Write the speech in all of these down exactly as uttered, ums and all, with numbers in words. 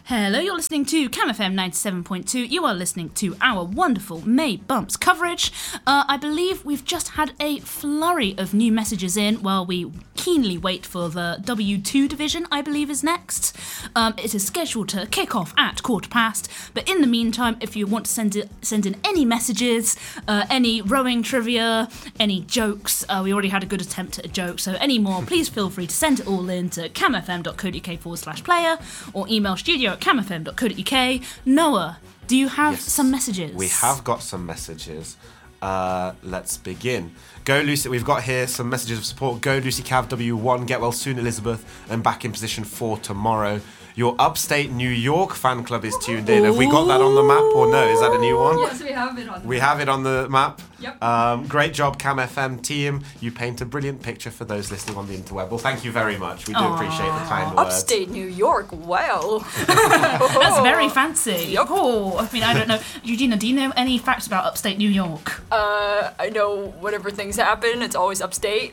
Hello, you're listening to Cam F M ninety-seven point two. You are listening to our wonderful May Bumps coverage. Uh, I believe we've just had a flurry of new messages in while we keenly wait for the W two division, I believe is next. Um, it is scheduled to kick off at quarter past, but in the meantime, if you want to send, it, send in any messages, uh, any rowing trivia, any jokes, uh, we already had a good attempt at a joke, so any more, please feel free to send it all in to camfm.co.uk forward slash player or email studio at camfm.co.uk. Noah, do you have yes, some messages? We have got some messages. Uh, let's begin. Go Lucy, we've got here some messages of support. Go Lucy Cav W one, get well soon Elizabeth, and back in position for tomorrow. Your upstate New York fan club is tuned in. Have we got that on the map or no? Is that a new one? Yes, we have it on the We map. have it on the map. Yep. Um, great job, Cam F M team. You paint a brilliant picture for those listening on the interweb. Well, thank you very much. We do Aww. appreciate the kind words. Upstate New York, wow. That's very fancy. Yep. Oh, I mean, I don't know. Eugenia, do you know any facts about upstate New York? Uh, I know whenever things happen, it's always upstate.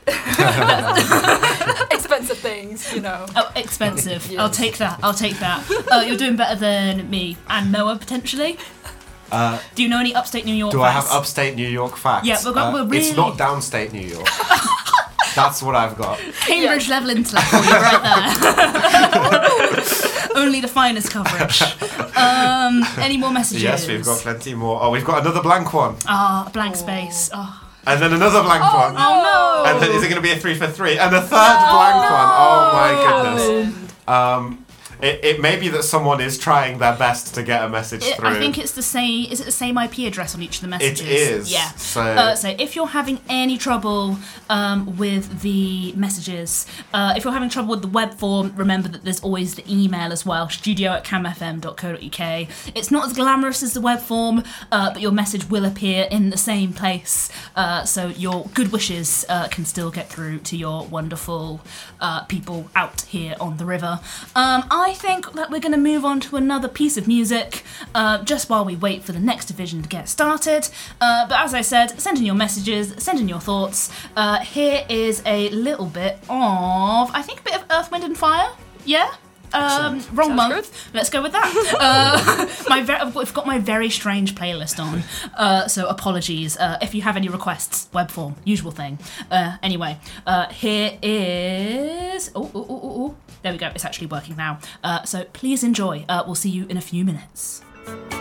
Expensive things, you know. Oh, expensive. Yes. I'll take that. I'll take that. Uh, you're doing better than me and Noah, potentially. Uh, Do you know any upstate New York do I facts? have upstate New York facts? Yeah, we've got- Uh, we're really- It's not downstate New York. That's what I've got. Cambridge level intellect for you right there. Only the finest coverage. Um, any more messages? Yes, we've got plenty more. Oh, we've got another blank one. Ah, blank space. Oh, And then another blank Oh, one. no. oh no! And then is it going to be a three for three? And a third blank one. Oh my goodness. Um, it, it may be that someone is trying their best to get a message It- through. I think it's the same. Is it the same I P address on each of the messages? It is. Yeah. So, Uh, so if you're having any trouble um, with the messages, uh, if you're having trouble with the web form, remember that there's always the email as well, studio at camfm.co.uk. It's not as glamorous as the web form, uh, but your message will appear in the same place, uh, so your good wishes uh, can still get through to your wonderful uh, people out here on the river. Um, I think that we're going to move on to another piece of music uh, just while we wait for the next division to get started. Uh, but as I said, send in your messages, send in your thoughts. Uh, here is a little bit of, I think, a bit of Earth, Wind and Fire. Yeah? Um, wrong Sounds month. good. Let's go with that. Uh, my ver- I've got my very strange playlist on, uh, so apologies uh, if you have any requests. Web form, usual thing. Uh, anyway, uh, here is. Oh, oh, oh, oh, oh. There we go. It's actually working now. Uh, so please enjoy. Uh, we'll see you in a few minutes.